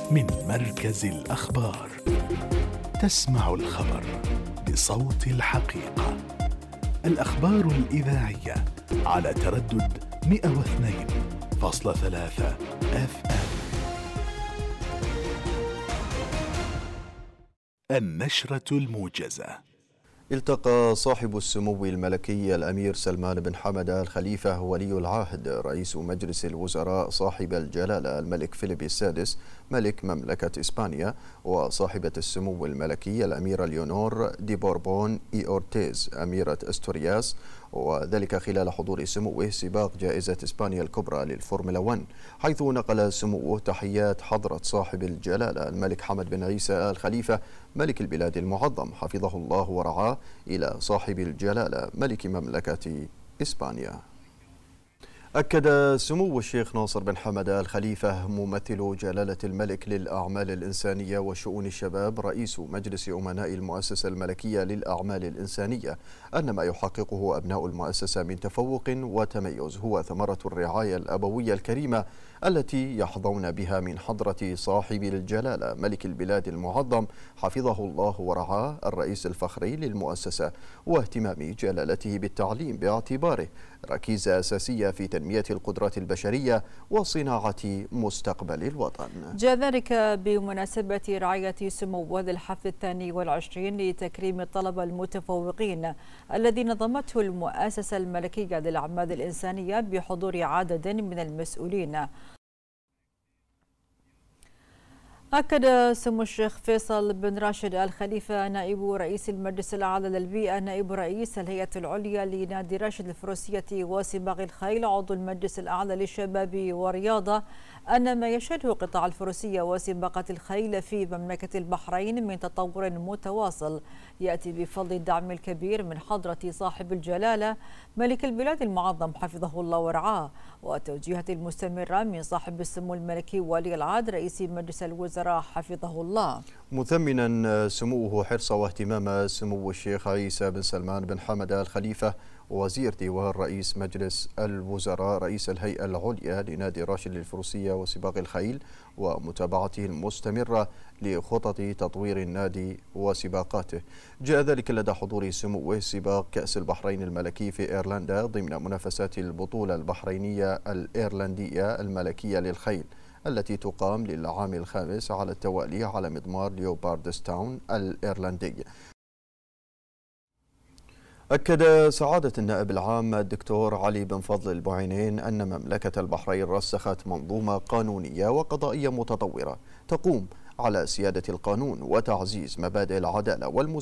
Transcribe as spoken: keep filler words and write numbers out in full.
من مركز الأخبار. تسمع الخبر بصوت الحقيقة. الأخبار الإذاعية على تردد مئة واثنين فاصلة ثلاثة أف أم. النشرة الموجزة. التقى صاحب السمو الملكي الأمير سلمان بن حمد آل خليفة ولي العهد رئيس مجلس الوزراء صاحب الجلالة الملك فيليب السادس ملك مملكة إسبانيا وصاحبة السمو الملكي الأميرة ليونور دي بوربون إي أورتيز أميرة أستورياس، وذلك خلال حضور سموه سباق جائزة إسبانيا الكبرى للفورمولا واحد، حيث نقل سموه تحيات حضرة صاحب الجلالة الملك حمد بن عيسى آل خليفة ملك البلاد المعظم حفظه الله ورعاه إلى صاحب الجلالة ملك مملكة إسبانيا. أكد سمو الشيخ ناصر بن حمد آل خليفة ممثل جلالة الملك للأعمال الإنسانية وشؤون الشباب رئيس مجلس أمناء المؤسسة الملكية للأعمال الإنسانية أن ما يحققه أبناء المؤسسة من تفوق وتميز هو ثمرة الرعاية الأبوية الكريمة التي يحظون بها من حضرة صاحب الجلالة ملك البلاد المعظم حفظه الله ورعاه الرئيس الفخري للمؤسسة، واهتمام جلالته بالتعليم باعتباره ركيزة أساسية في تنمية القدرات البشرية وصناعة مستقبل الوطن. جاء ذلك بمناسبة رعاية سموه للحفل الثاني والعشرين لتكريم الطلبة المتفوقين الذي نظمته المؤسسة الملكية للأعمال الإنسانية بحضور عدد من المسؤولين. أكد سمو الشيخ فيصل بن راشد آل خليفة نائب رئيس المجلس الأعلى للبيئة نائب رئيس الهيئة العليا لنادي راشد الفروسية وسباق الخيل عضو المجلس الأعلى للشباب والرياضة أن ما يشهده قطاع الفروسية وسباقة الخيل في مملكة البحرين من تطور متواصل يأتي بفضل الدعم الكبير من حضرة صاحب الجلالة ملك البلاد المعظم حفظه الله ورعاه، والتوجيهات المستمرة من صاحب السمو الملكي ولي العهد رئيس مجلس الوزراء حفظه الله، مثمنا سموه حرص واهتمام سمو الشيخ عيسى بن سلمان بن حمد آل خليفة وزير ديوان رئيس مجلس الوزراء رئيس الهيئة العليا لنادي راشد للفروسية وسباق الخيل ومتابعته المستمرة لخطط تطوير النادي وسباقاته. جاء ذلك لدى حضور سموه سباق كأس البحرين الملكي في إيرلندا ضمن منافسات البطولة البحرينية الإيرلندية الملكية للخيل التي تقام للعام الخامس على التوالي على مضمار ليوباردستاون الإيرلندي. أكد سعادة النائب العام الدكتور علي بن فضل البعينين أن مملكة البحرين رسخت منظومة قانونية وقضائية متطورة تقوم على سيادة القانون وتعزيز مبادئ العدالة والمساواة